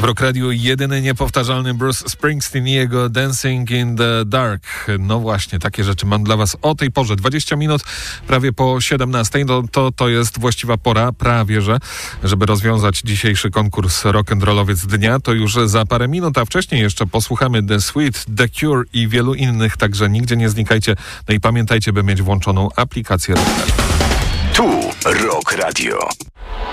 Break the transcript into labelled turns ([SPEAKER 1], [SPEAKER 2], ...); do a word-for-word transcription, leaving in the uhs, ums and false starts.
[SPEAKER 1] W Rock Radio jedyny niepowtarzalny Bruce Springsteen i jego Dancing in the Dark. No właśnie, takie rzeczy mam dla was o tej porze. dwadzieścia minut, prawie po siedemnastej. No to, to jest właściwa pora, prawie że, żeby rozwiązać dzisiejszy konkurs rock'n'rollowiec dnia. To już za parę minut, a wcześniej jeszcze posłuchamy The Sweet, The Cure i wielu innych, także nigdzie nie znikajcie. No i pamiętajcie, by mieć włączoną aplikację Rock Radio.
[SPEAKER 2] Tu Rock Radio.